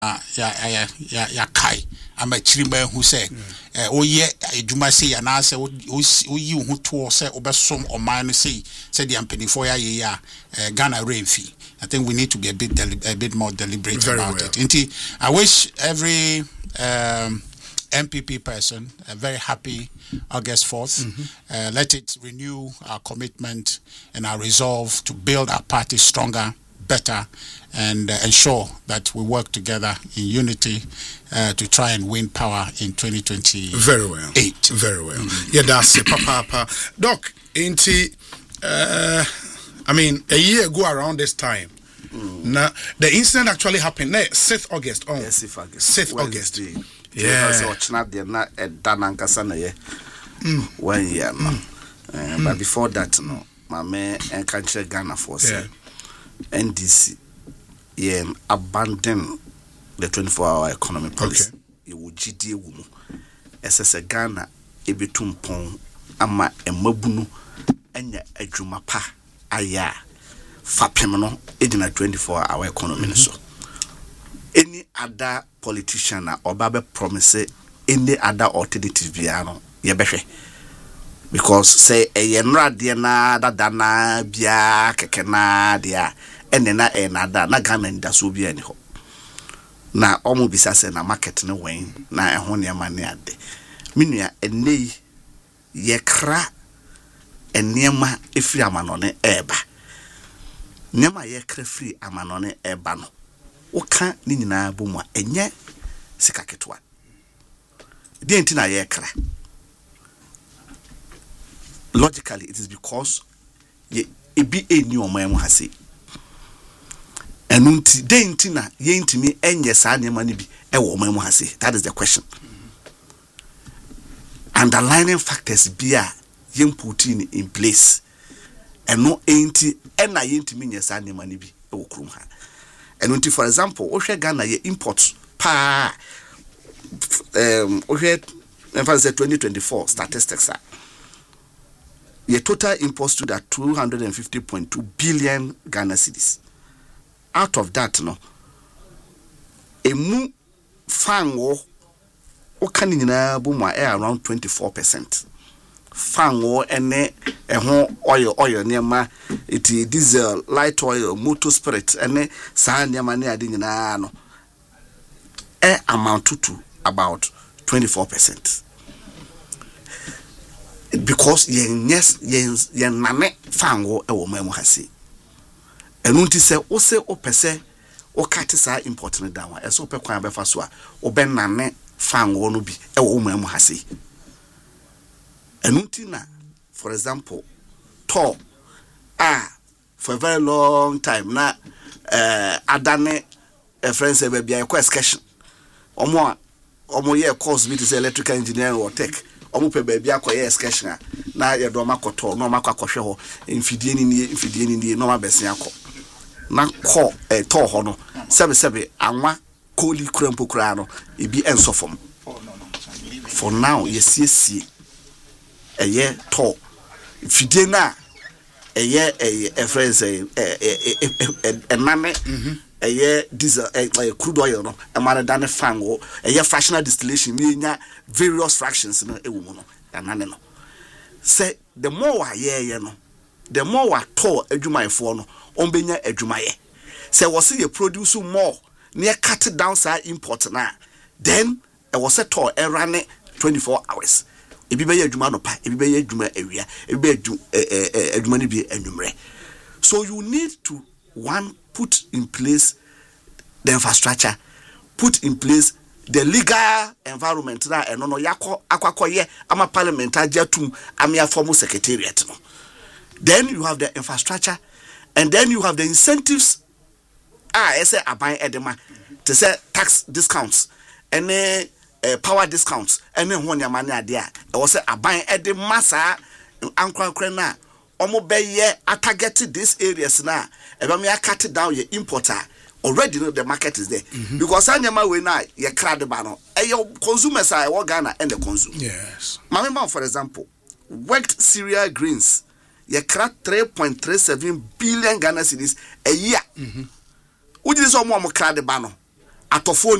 ya kai ama chirima hu say oye adwuma say ya na say oyi hu to say obesom oman no say the ampanifo ya Ghana rain fee. I think we need to be a bit more deliberate about it. Indeed, I wish every MPP person a very happy August 4th. Let it renew our commitment and our resolve to build our party stronger, better, and ensure that we work together in unity to try and win power in 2028. Very well. Very well. Yeah, that's it, Papa. Doc, I mean, a year ago around this time, now the incident actually happened. 6th August. Oh, yes, 6th August. Yeah. So not there not a Danankasana ye. 1 year now. But before that, no, my man and country Ghana for say NDC abandon the 24-hour economy policy. It would GD woman. SS Ghana ebitum pon ama emabunu enya adwuma pa aya fapem no edina 24-hour economy so any other politician or babe promise any other alternative biano ye behwe because say e nra de na dadana bia keke na dia ene na enada na Ghana nda so bia ni ho na omo bisa say na market ne wen na eho ne ma ne ade minua enei ye kra enema efiri amanone eba nema ye kra free amanone eba no woka ni nyina bomu enye sika ketwa de entina ye kra logically it is because ye ebi eni oman hase enunti de entina ye ntimi enye saa nema ni bi e wo oman hase. That is the question. Underlining factors bia yen putting in place and no enti ena yentimi nyesa ne mani bi e wo krum ha enti for example o hwe Ghana ye import pa o hwe emphasis 2024 statistics ye total imports to that 250.2 billion Ghana cedis. Out of that no emu fango o kan nyina bo mu around 24%. Fango ene eho oil nema iti diesel, light oil, motor spirit ene saa nema ne ade nyina no amount to about 24%. Because yen nane fango e wo mamu hase. Enu nti se o se o pese o kate saa import ne down e so pe kwan be fa so a o be nane fango no bi e wo mamu hase. Enuntina, for example, for a very long time na adane friends say be a question. Omo ye course me to say electrical engineering or tech. Omo pe be akoye excursion na ye do makoto no makakwohwe ho mfidie ni no mabese akọ na ko to ho no sebe anwa koli kurampo kura no ebi ensofom. For now yes eye to fidie na eye friends ename eye diesel crude oil no amana dane fango eye fractional distillation me nya various fractions no ewu mu no anane no say the more wa ye no the more wa to adwumayefo no ombenya adwumaye say we say you produce more near cut down sa import na then e was a to e run 24 hours. Ebi be adwuma no pa ebi be adwuma awia ebi be adwuma ni bi anwumre. So you need to put in place the infrastructure, put in place the legal environment na eno no yakwakoye ama parliament ajatum amia formal secretariat no. Then you have the infrastructure and then you have the incentives say aban edema to say tax discounts and power discounts and then when your money are there it was a buying at the massa ankran na omo be ye targeted these areas now ebe me cut down your importer already know the market is there because anyama we na ye crowd ba no your consumers are what Ghana and the consume. Yes, my for example worked cereal grains ye crowd 3.37 billion Ghana cedis a year. Which is omo crowd ba no atɔfoɔ